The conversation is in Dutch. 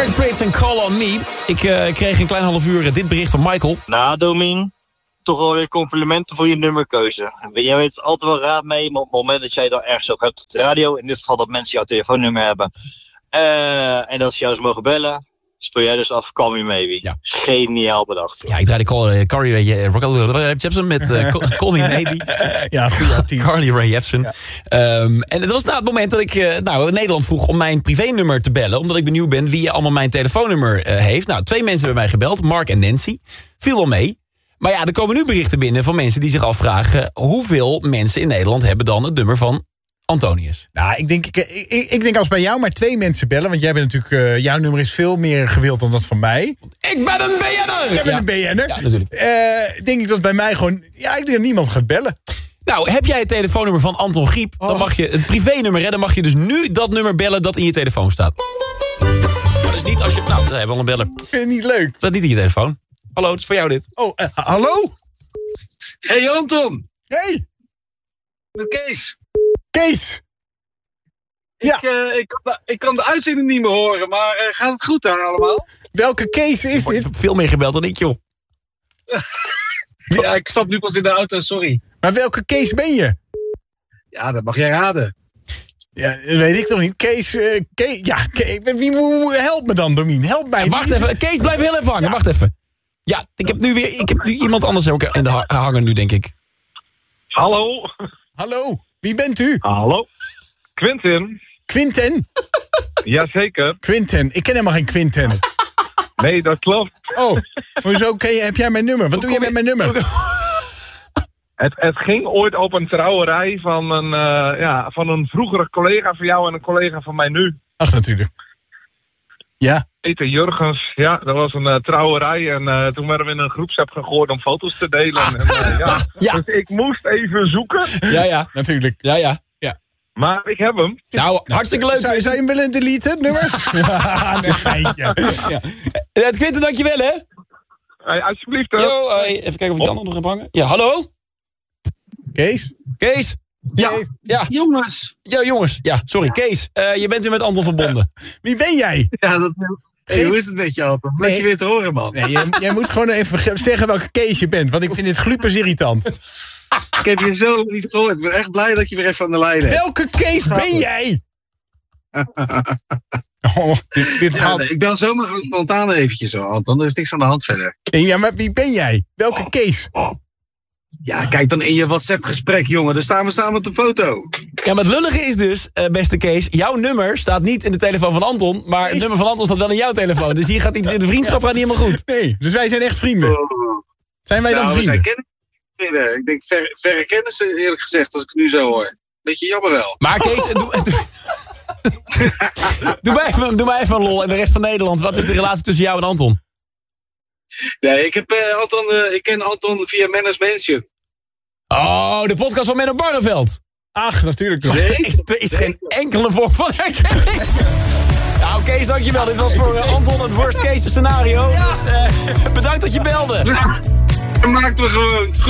Eric Prydz en Call on Me. Ik kreeg een klein half uur dit bericht van Michael. Nou, Domien, toch wel weer complimenten voor je nummerkeuze. Jij weet altijd wel raad mee, maar op het moment dat jij dan ergens ook hebt op de radio, in dit geval dat mensen jouw telefoonnummer hebben, en dat ze jou eens mogen bellen, speel jij dus af Call Me Maybe. Ja. Geniaal bedacht. Ja, ik draaide Carly Rae Jepsen met Call Me Maybe. Ja, goeie Carly Rae Jepsen. Ja. En het was na het moment dat ik Nederland vroeg om mijn privénummer te bellen, omdat ik benieuwd ben wie allemaal mijn telefoonnummer heeft. Nou, 2 mensen hebben mij gebeld, Mark en Nancy. Viel wel mee. Maar ja, er komen nu berichten binnen van mensen die zich afvragen hoeveel mensen in Nederland hebben dan het nummer van Antonius. Nou, ik denk als bij jou maar 2 mensen bellen, want jij bent natuurlijk, jouw nummer is veel meer gewild dan dat van mij. Ik ben een BN'er! Jij bent een BN'er? Ja, natuurlijk. Denk ik dat bij mij gewoon, ik denk dat niemand gaat bellen. Nou, heb jij het telefoonnummer van Anton Griep, dan mag je het privénummer, dan mag je dus nu dat nummer bellen dat in je telefoon staat. Dat is niet als je, nou, daar hebben we al een beller. Vind je het niet leuk? Dat staat niet in je telefoon. Hallo, het is voor jou dit. Oh, hallo? Hey Anton. Hey. Met Kees. Kees. Ja. Ik kan de uitzending niet meer horen, maar gaat het goed daar allemaal? Welke Kees is dit? Veel meer gebeld dan ik, joh. Ja, ik stap nu pas in de auto, sorry. Maar welke Kees ben je? Ja, dat mag jij raden. Ja, dat weet ik toch niet. Kees, help me dan, Domien. Help mij. Ja, wacht even, Kees, blijf heel even hangen. Ja. Wacht even. Ja, ik heb nu iemand anders ook in de hangen nu, denk ik. Hallo. Hallo, wie bent u? Hallo. Quinten. Quinten? Jazeker. Quinten, ik ken helemaal geen Quinten. Nee, dat klopt. Oh, hoezo heb jij mijn nummer? Wat doe je met mijn nummer? Het ging ooit op een trouwerij van een vroegere collega van jou en een collega van mij nu. Ach, natuurlijk. Ja. Peter Jurgens, ja, dat was een trouwerij en toen werden we in een groepsapp gegooid om foto's te delen. Ja. Dus ik moest even zoeken. Ja, natuurlijk. Ja. Maar ik heb hem. Nou, hartstikke leuk. Zou je hem willen deleten, het nummer? Ja. Quinten, dankjewel, hè? Hey, alsjeblieft. Yo, even kijken of ik dan nog heb hangen. Ja, hallo? Kees? Ja. Jongens. Ja, jongens. Ja, sorry. Kees, je bent weer met Anton verbonden. Wie ben jij? Ja, hoe is het met je, Anton? Leuk je weer te horen, man. Nee, jij moet gewoon even zeggen welke Kees je bent, want ik vind dit glupers irritant. Ik heb je zo niet gehoord. Ik ben echt blij dat je weer even aan de lijn hebt. Welke Kees ben jij? Ik bel zomaar gewoon spontaan eventjes zo, Anton. Er is niks aan de hand verder. Ja, maar wie ben jij? Welke Kees? Ja, kijk dan in je WhatsApp-gesprek, jongen. Daar staan we samen op de foto. Ja, maar het lullige is dus, beste Kees, jouw nummer staat niet in de telefoon van Anton, maar het nummer van Anton staat wel in jouw telefoon. Dus hier gaat iets in de vriendschap niet helemaal goed. Nee, dus wij zijn echt vrienden. Zijn wij dan vrienden? We zijn kennissen. Ik denk verre kennissen, eerlijk gezegd, als ik het nu zo hoor. Beetje jammer wel. Maar Kees, doe mij even een lol en de rest van Nederland. Wat is de relatie tussen jou en Anton? Nee, ik ken Anton via Manners Mansion. Oh, de podcast van Menno Barneveld. Ach, natuurlijk nog. Nee? Er is geen enkele vorm van herkenning. Nou, Kees, dankjewel. Dit was voor Anton het worst case scenario. Ja. Dus bedankt dat je belde. Dat maakt me gewoon goed.